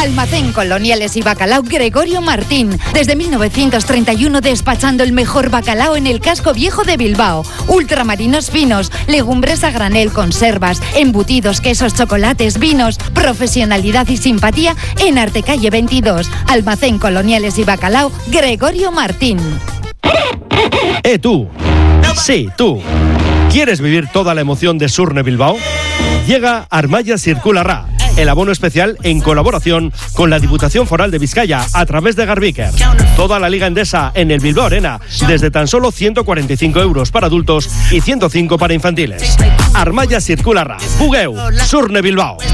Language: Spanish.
Almacén Coloniales y Bacalao Gregorio Martín. Desde 1931 despachando el mejor bacalao en el casco viejo de Bilbao. Ultramarinos finos, legumbres a granel, conservas, embutidos, quesos, chocolates, vinos. Profesionalidad y simpatía en Artecalle 22. Almacén Coloniales y Bacalao Gregorio Martín. Tú. Sí, tú. ¿Quieres vivir toda la emoción de Surne Bilbao? Llega Armaya Circulará, el abono especial en colaboración con la Diputación Foral de Vizcaya a través de Garbiker. Toda la Liga Endesa en el Bilbao Arena desde tan solo 145 euros para adultos y 105 para infantiles. Armaya Circulará, Pugueu, Surne Bilbao.